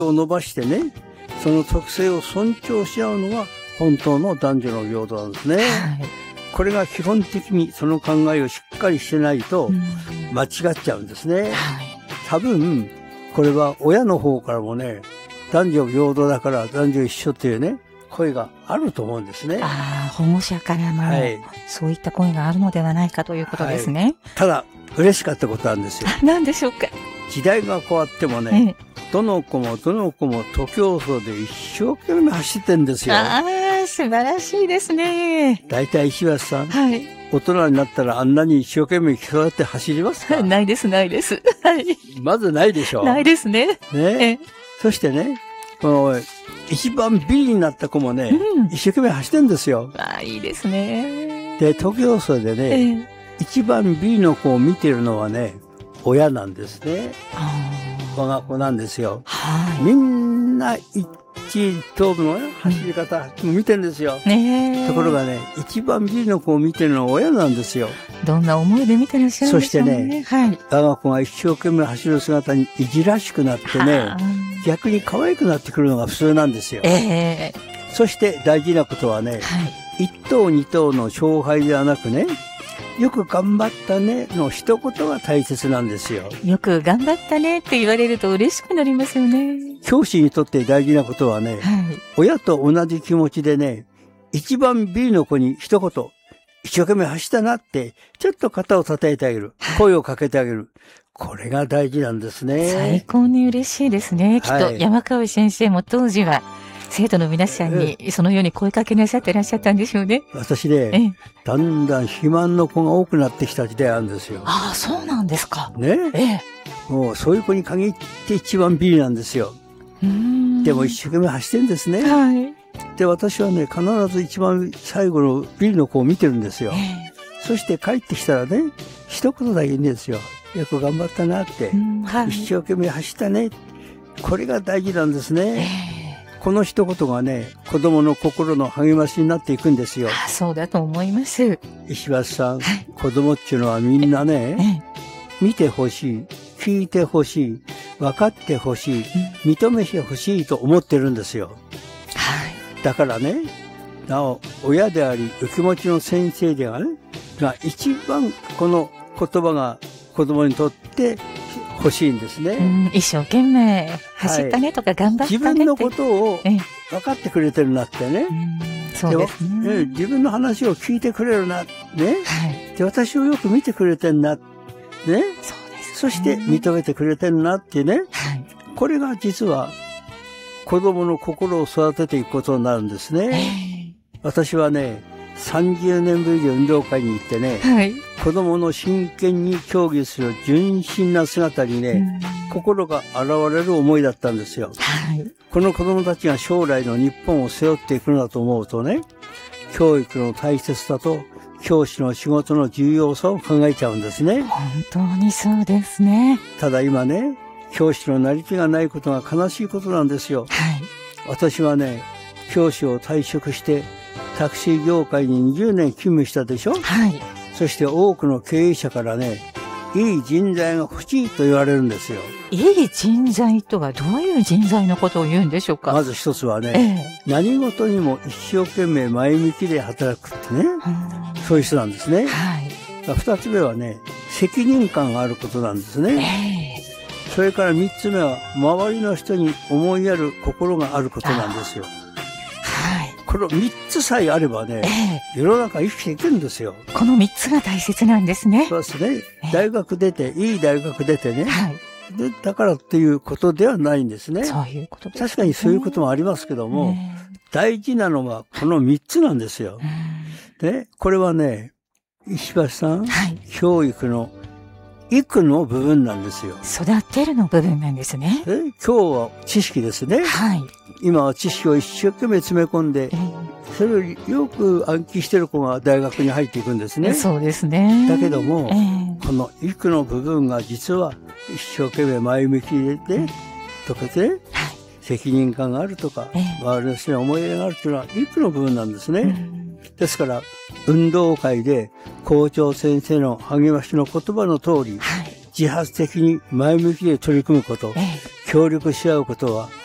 を伸ばしてね、その特性を尊重し合うのが本当の男女の平等なんですね。はい、これが基本的にその考えをしっかりしてないと間違っちゃうんですね。はい、多分、これは親の方からもね、男女平等だから男女一緒っていうね、声があると思うんですね。 保護者からも、はい、そういった声があるのではないかということですね。はい、 ただ、嬉しかったことなんですよ。 何でしょうか。 時代が変わってもね、どの子も徒競走で一生懸命走ってんですよ。 素晴らしいですね。 だいたい石橋さん。はい。大人になったらあんなに一生懸命競って走りますか？ ないです。はい。 まずないでしょ。 ないですね。 ね。そしてね、この一番ビリになった子もね、一生懸命走ってんですよ。 いいですね。 で、徒競走でね、一番ビリの子を見てるのはね、親なんですね。我が子なんですよ。みんな一頭部の走り方も見てるんですよ。ところがね、一番ビリの子を見てるのは親なんですよ。 どんな思いで見てらっしゃるんでしょうね。そしてね、 我が子が一生懸命走る姿にいじらしくなってね、逆に可愛くなってくるのが普通なんですよ。そして大事なことはね、一頭二頭の勝敗ではなくね、よく頑張ったねの一言が大切なんですよ。 よく頑張ったねって言われると嬉しくなりますよね。 教師にとって大事なことはね、親と同じ気持ちでね、一番ビリの子に一言、一生懸命走ったなって、ちょっと肩を叩いてあげる。声をかけてあげる。これが大事なんですね。 最高に嬉しいですね。きっと山川先生も当時は、生徒の皆さんにそのように声かけなさってらっしゃったんでしょうね。 私ね、だんだん肥満の子が多くなってきた時代あるんですよ。 そうなんですか。 ね。もうそういう子に限って一番ビリなんですよ。でも一生懸命走ってるんですね。で、私はね、必ず一番最後のビリの子を見てるんですよ。そして帰ってきたらね、一言だけ言うんですよ。よく頑張ったなって。一生懸命走ったね。これが大事なんですね。この一言がね、子供の心の励ましになっていくんですよ。 そうだと思います。 石橋さん、子供っていうのはみんなね、見てほしい、聞いてほしい、分かってほしい、認めてほしいと思ってるんですよ。だからね、なお、親であり、受け持ちの先生ではね、が一番この言葉が子供にとって欲しいんですね。 一生懸命走ったねとか頑張ったねって、 自分のことを分かってくれてるなってね。 そうですね。 自分の話を聞いてくれるな、ね。で、私をよく見てくれてるな、ね。そして認めてくれてるなってね。これが実は子供の心を育てていくことになるんですね。私はね、30年ぶりで運動会に行ってね、子供の真剣に競技する純真な姿にね、心が現れる思いだったんですよ。この子供たちが将来の日本を背負っていくのだと思うとね、教育の大切さと教師の仕事の重要さを考えちゃうんですね。 本当にそうですね。 ただ今ね、教師のなり手がないことが悲しいことなんですよ。私はね、教師を退職してタクシー業界に20年勤務したでしょ。そして多くの経営者からね、いい人材が欲しいと言われるんですよ。 いい人材とはどういう人材のことを言うんでしょうか。 まず一つはね、何事にも一生懸命前向きで働くってね、そういう人なんですね。二つ目はね、責任感があることなんですね。それから三つ目は、周りの人に思いやる心があることなんですよ。この三つさえあればね、世の中生きていけるんですよ。 この三つが大切なんですね。 そうですね。大学出て、いい大学出てね。で、だからっていうことではないんですね。 そういうことですね。 確かにそういうこともありますけども、大事なのはこの三つなんですよ。で、これはね、石橋さん、教育の育の部分なんですよ。 育てるの部分なんですね。 今日は知識ですね。今は知識を一生懸命詰め込んで、それをよく暗記してる子が大学に入っていくんですね。 そうですね。 だけども、この育の部分が実は一生懸命前向きで、とかで、責任感があるとか、周りの人に思い入れがあるというのは育の部分なんですね。ですから、運動会で校長先生の励ましの言葉の通り、自発的に前向きで取り組むこと、協力し合うことは